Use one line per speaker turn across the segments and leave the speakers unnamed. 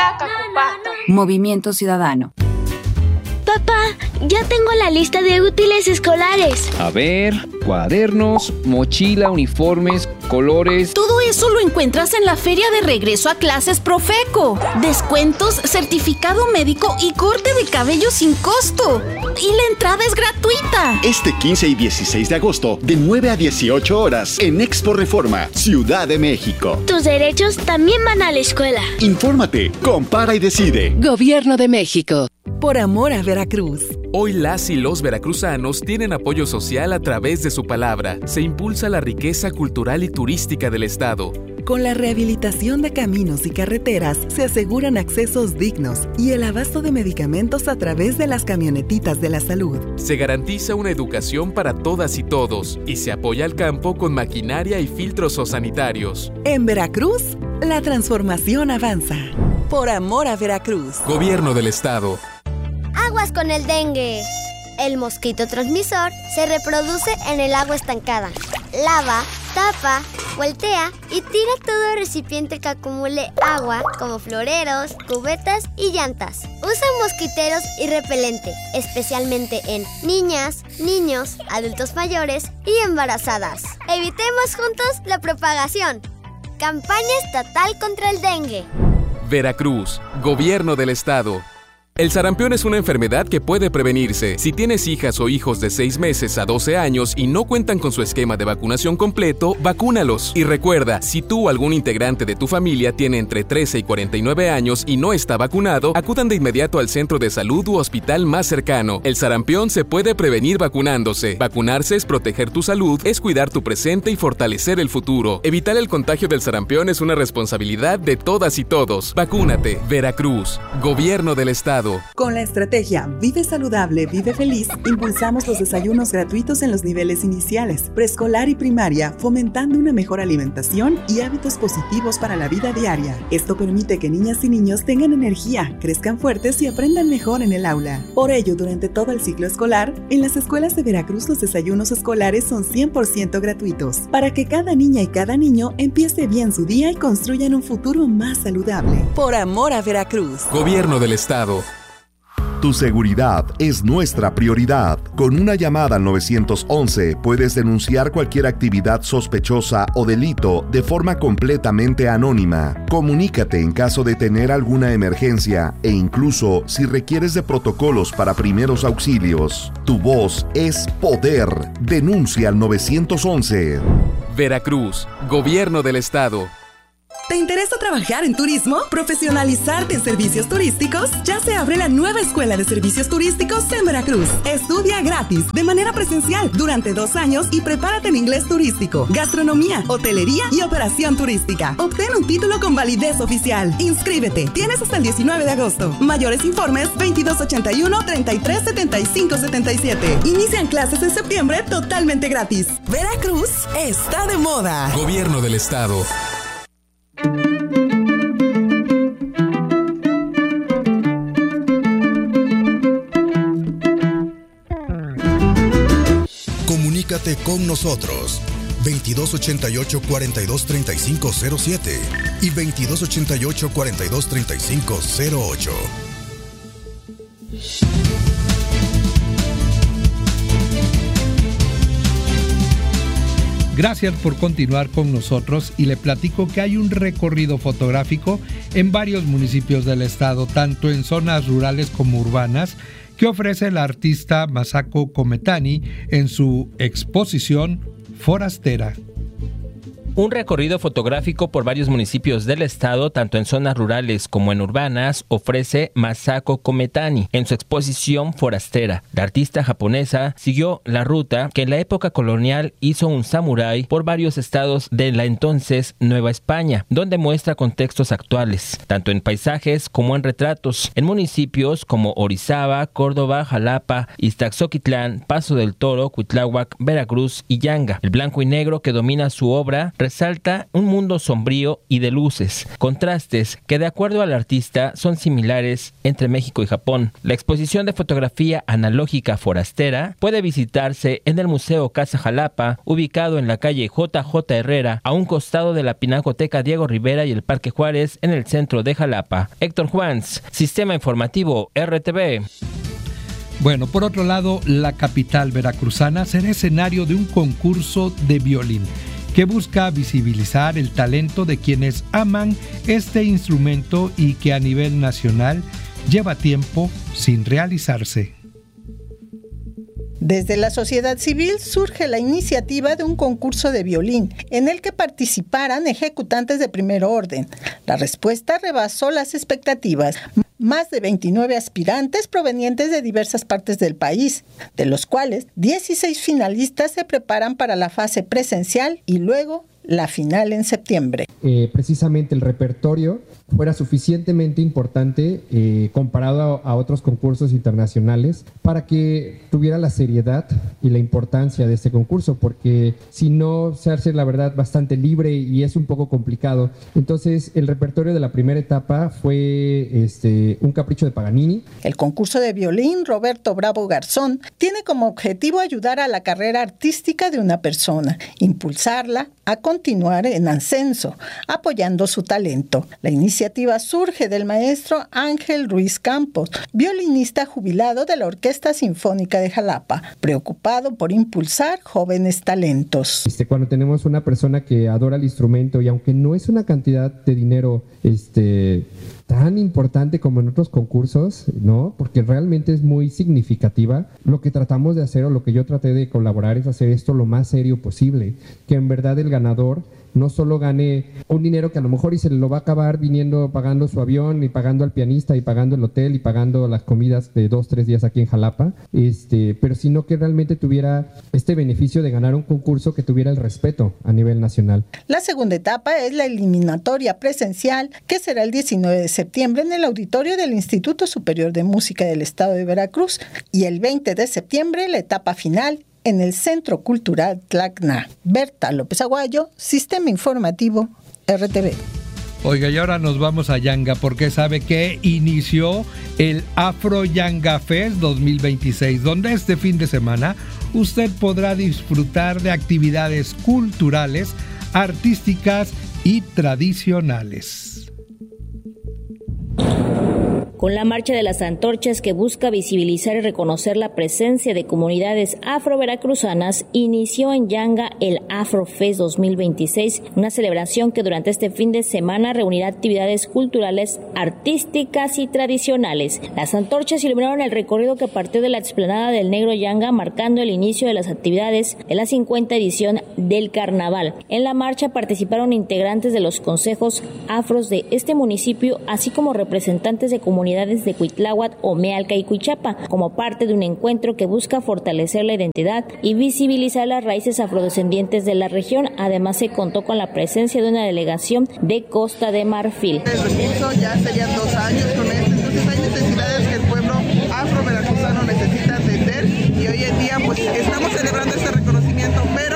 Movimiento Ciudadano.
Papá, ya tengo la lista de útiles escolares.
A ver, cuadernos, mochila, uniformes, colores.
Todo eso lo encuentras en la Feria de Regreso a Clases Profeco. Descuentos, certificado médico y corte de cabello sin costo. Y la entrada es gratuita.
Este 15 y 16 de agosto, de 9 a 18 horas, en Expo Reforma, Ciudad de México.
Tus derechos también van a la escuela.
Infórmate, compara y decide.
Gobierno de México.
Por amor a Veracruz.
Hoy las y los veracruzanos tienen apoyo social a través de su palabra. Se impulsa la riqueza cultural y turística del estado.
Con la rehabilitación de caminos y carreteras se aseguran accesos dignos y el abasto de medicamentos a través de las camionetitas de la salud.
Se garantiza una educación para todas y todos y se apoya al campo con maquinaria y filtros sanitarios.
En Veracruz, la transformación avanza. Por amor a Veracruz.
Gobierno del estado.
Aguas con el dengue. El mosquito transmisor se reproduce en el agua estancada. Lava, tapa, voltea y tira todo recipiente que acumule agua, como floreros, cubetas y llantas. Usa mosquiteros y repelente, especialmente en niñas, niños, adultos mayores y embarazadas. Evitemos juntos la propagación. Campaña estatal contra el dengue.
Veracruz, Gobierno del estado. El sarampión es una enfermedad que puede prevenirse. Si tienes hijas o hijos de 6 meses a 12 años y no cuentan con su esquema de vacunación completo, vacúnalos. Y recuerda, si tú o algún integrante de tu familia tiene entre 13 y 49 años y no está vacunado, acudan de inmediato al centro de salud u hospital más cercano. El sarampión se puede prevenir vacunándose. Vacunarse es proteger tu salud, es cuidar tu presente y fortalecer el futuro. Evitar el contagio del sarampión es una responsabilidad de todas y todos. Vacúnate. Veracruz, Gobierno del estado.
Con la estrategia Vive Saludable, Vive Feliz, impulsamos los desayunos gratuitos en los niveles iniciales, preescolar y primaria, fomentando una mejor alimentación y hábitos positivos para la vida diaria. Esto permite que niñas y niños tengan energía, crezcan fuertes y aprendan mejor en el aula. Por ello, durante todo el ciclo escolar, en las escuelas de Veracruz los desayunos escolares son 100% gratuitos, para que cada niña y cada niño empiece bien su día y construyan un futuro más saludable. Por amor a Veracruz.
Gobierno del estado.
Tu seguridad es nuestra prioridad. Con una llamada al 911 puedes denunciar cualquier actividad sospechosa o delito de forma completamente anónima. Comunícate en caso de tener alguna emergencia e incluso si requieres de protocolos para primeros auxilios. Tu voz es poder. Denuncia al 911.
Veracruz, Gobierno del estado.
¿Te interesa trabajar en turismo? ¿Profesionalizarte en servicios turísticos? Ya se abre la nueva Escuela de Servicios Turísticos en Veracruz. Estudia gratis, de manera presencial, durante 2 años y prepárate en inglés turístico, gastronomía, hotelería y operación turística. Obtén un título con validez oficial. Inscríbete. Tienes hasta el 19 de agosto. Mayores informes 2281-337577. Inician clases en septiembre totalmente gratis. Veracruz está de moda.
Gobierno del estado.
Comunícate con nosotros 2288-423507 y 2288-423508.
Gracias por continuar con nosotros y le platico que hay un recorrido fotográfico en varios municipios del estado, tanto en zonas rurales como urbanas, que ofrece el artista Masako Kometani en su exposición Forastera.
Un recorrido fotográfico por varios municipios del estado, tanto en zonas rurales como en urbanas, ofrece Masako Kometani en su exposición Forastera. La artista japonesa siguió la ruta que en la época colonial hizo un samurái por varios estados de la entonces Nueva España, donde muestra contextos actuales, tanto en paisajes como en retratos, en municipios como Orizaba, Córdoba, Jalapa, Iztaxoquitlán, Paso del Toro, Cuitláhuac, Veracruz y Yanga. El blanco y negro que domina su obra resalta un mundo sombrío y de luces, contrastes que de acuerdo al artista son similares entre México y Japón. La exposición de fotografía analógica forastera puede visitarse en el Museo Casa Jalapa, ubicado en la calle JJ Herrera, a un costado de la Pinacoteca Diego Rivera y el Parque Juárez en el centro de Jalapa. Héctor Juans, Sistema Informativo RTV.
Bueno, por otro lado, la capital veracruzana será escenario de un concurso de violín que busca visibilizar el talento de quienes aman este instrumento y que a nivel nacional lleva tiempo sin realizarse.
Desde la sociedad civil surge la iniciativa de un concurso de violín en el que participaran ejecutantes de primer orden. La respuesta rebasó las expectativas. Más de 29 aspirantes provenientes de diversas partes del país, de los cuales 16 finalistas se preparan para la fase presencial y luego la final en septiembre.
Precisamente el repertorio fuera suficientemente importante comparado a otros concursos internacionales para que tuviera la seriedad y la importancia de este concurso, porque si no se hace la verdad bastante libre y es un poco complicado. Entonces el repertorio de la primera etapa fue un capricho de Paganini.
El concurso de violín Roberto Bravo Garzón tiene como objetivo ayudar a la carrera artística de una persona, impulsarla a continuar en ascenso, apoyando su talento. La iniciativa surge del maestro Ángel Ruiz Campos, violinista jubilado de la Orquesta Sinfónica de Jalapa, preocupado por impulsar jóvenes talentos.
Cuando tenemos una persona que adora el instrumento y aunque no es una cantidad de dinero tan importante como en otros concursos, ¿no? Porque realmente es muy significativa. Lo que tratamos de hacer o lo que yo traté de colaborar es hacer esto lo más serio posible, que en verdad el ganador no solo gane un dinero que a lo mejor y se lo va a acabar viniendo pagando su avión y pagando al pianista y pagando el hotel y pagando las comidas de 2-3 días aquí en Jalapa, pero sino que realmente tuviera este beneficio de ganar un concurso que tuviera el respeto a nivel nacional.
La segunda etapa es la eliminatoria presencial, que será el 19 de septiembre en el auditorio del Instituto Superior de Música del Estado de Veracruz, y el 20 de septiembre la etapa final en el Centro Cultural Tlacna. Berta López Aguayo, Sistema Informativo, RTV.
Oiga, y ahora nos vamos a Yanga porque sabe que inició el Afro Yanga Fest 2026, donde este fin de semana usted podrá disfrutar de actividades culturales, artísticas y tradicionales.
Con la Marcha de las Antorchas, que busca visibilizar y reconocer la presencia de comunidades afro-veracruzanas, inició en Yanga el Afro Fest 2026, una celebración que durante este fin de semana reunirá actividades culturales, artísticas y tradicionales. Las antorchas iluminaron el recorrido que partió de la explanada del Negro Yanga, marcando el inicio de las actividades de la 50ª edición del Carnaval. En la marcha participaron integrantes de los consejos afros de este municipio, así como representantes de comunidades de Cuitláhuac, Omealca y Cuichapa, como parte de un encuentro que busca fortalecer la identidad y visibilizar las raíces afrodescendientes de la región. Además, se contó con la presencia de una delegación de Costa de Marfil.
El recurso ya serían 2 años con esto, entonces hay necesidades que el pueblo afro-veracruzano necesita atender, y hoy en día pues estamos celebrando este reconocimiento, pero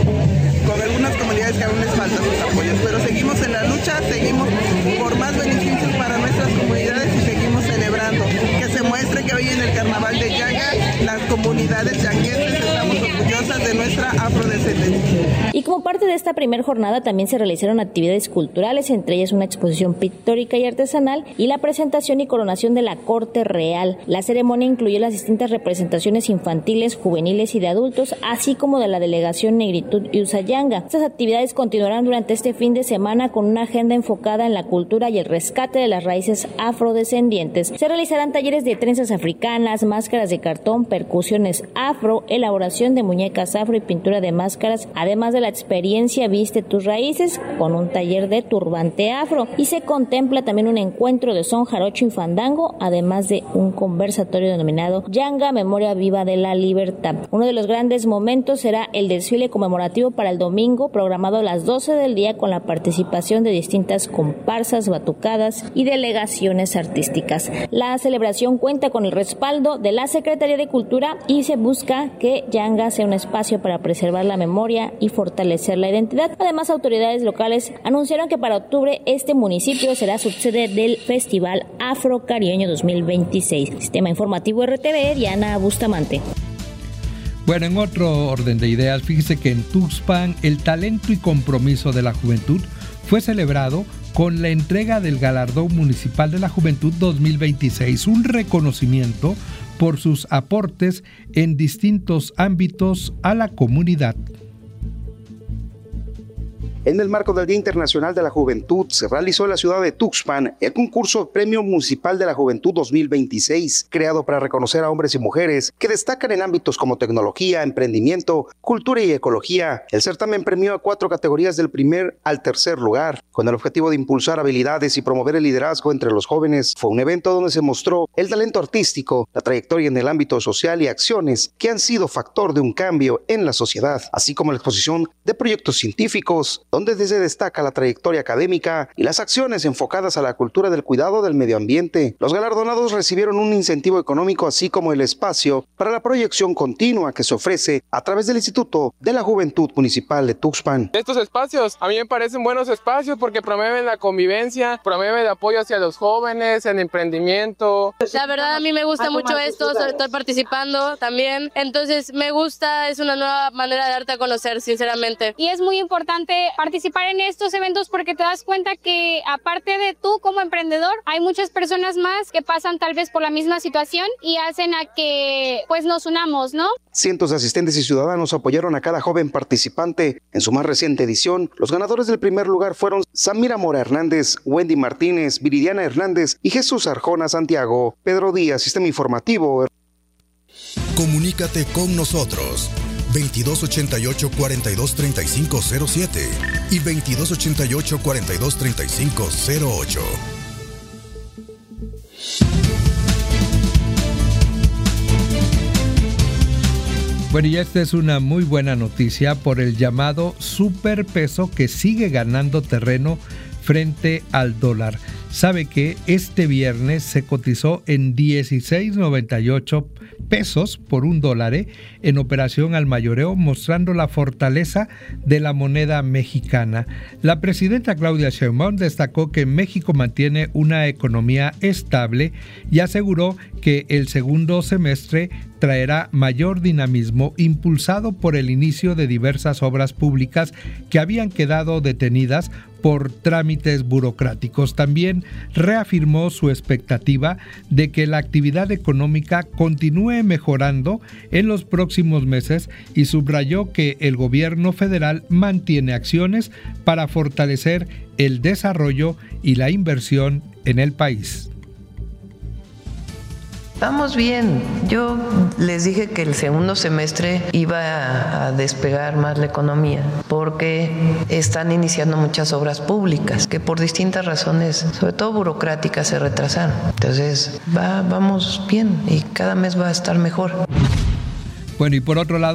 con algunas comunidades que aún les faltan sus apoyos, pero seguimos en la lucha, seguimos por más beneficios para nuestras comunidades y seguimos celebrando, que se muestre que hoy en el Carnaval de Yanga las comunidades yanguenses estamos orgullosas de nuestra afrodescendencia.
Y como parte de esta primera jornada también se realizaron actividades culturales, entre ellas una exposición pictórica y artesanal y la presentación y coronación de la Corte Real. La ceremonia incluyó las distintas representaciones infantiles, juveniles y de adultos, así como de la delegación Negritud y Usayanga. Estas actividades continuarán durante este fin de semana con una agenda enfocada en la cultura y el rescate de las raíces afrodescendientes. Se realizarán talleres de trenzas africanas, máscaras de cartón, percusiones afro, elaboración de muñecas afro y pintura de máscaras, además de la experiencia Viste tus raíces con un taller de turbante afro, y se contempla también un encuentro de son, jarocho y fandango, además de un conversatorio denominado Yanga Memoria Viva de la Libertad. Uno de los grandes momentos será el desfile conmemorativo para el domingo, programado a las 12 del día, con la participación de distintas comparsas, batucadas y delegaciones artísticas. La celebración cuenta con el respaldo de la Secretaría de Cultura y se busca que Yanga sea un espacio para preservar la memoria y fortalecer fortalecer la identidad. Además, autoridades locales anunciaron que para octubre este municipio será subsede del Festival Afrocaribeño 2026. Sistema Informativo RTV, Diana Bustamante.
Bueno, en otro orden de ideas, fíjese que en Tuxpan el talento y compromiso de la juventud fue celebrado con la entrega del Galardón Municipal de la Juventud 2026, un reconocimiento por sus aportes en distintos ámbitos a la comunidad.
En el marco del Día Internacional de la Juventud, se realizó en la ciudad de Tuxpan el concurso Premio Municipal de la Juventud 2026, creado para reconocer a hombres y mujeres que destacan en ámbitos como tecnología, emprendimiento, cultura y ecología. El certamen premió a 4 categorías del primer al tercer lugar, con el objetivo de impulsar habilidades y promover el liderazgo entre los jóvenes. Fue un evento donde se mostró el talento artístico, la trayectoria en el ámbito social y acciones que han sido factor de un cambio en la sociedad, así como la exposición de proyectos científicos, donde se destaca la trayectoria académica y las acciones enfocadas a la cultura del cuidado del medio ambiente. Los galardonados recibieron un incentivo económico, así como el espacio para la proyección continua que se ofrece a través del Instituto de la Juventud Municipal de Tuxpan.
Estos espacios a mí me parecen buenos espacios porque promueven la convivencia, promueven el apoyo hacia los jóvenes, el emprendimiento.
La verdad a mí me gusta mucho esto, estoy participando también, entonces me gusta, es una nueva manera de darte a conocer, sinceramente.
Y es muy importante participar en estos eventos porque te das cuenta que aparte de tú como emprendedor, hay muchas personas más que pasan tal vez por la misma situación y hacen a que pues nos unamos, ¿no?
Cientos de asistentes y ciudadanos apoyaron a cada joven participante. En su más reciente edición, los ganadores del primer lugar fueron Samira Mora Hernández, Wendy Martínez, Viridiana Hernández y Jesús Arjona Santiago. Pedro Díaz, Sistema Informativo.
Comunícate con nosotros 2288-423507 y 2288-423508.
Bueno, y esta es una muy buena noticia por el llamado superpeso que sigue ganando terreno frente al dólar. Sabe que este viernes se cotizó en 16.98 pesos por $1 en operación al mayoreo, mostrando la fortaleza de la moneda mexicana. La presidenta Claudia Sheinbaum destacó que México mantiene una economía estable y aseguró que el segundo semestre traerá mayor dinamismo, impulsado por el inicio de diversas obras públicas que habían quedado detenidas por trámites burocráticos. También reafirmó su expectativa de que la actividad económica continúe mejorando en los próximos meses y subrayó que el gobierno federal mantiene acciones para fortalecer el desarrollo y la inversión en el país.
Vamos bien. Yo les dije que el segundo semestre iba a despegar más la economía porque están iniciando muchas obras públicas que por distintas razones, sobre todo burocráticas, se retrasaron. Entonces, vamos bien y cada mes va a estar mejor.
Bueno, y por otro lado,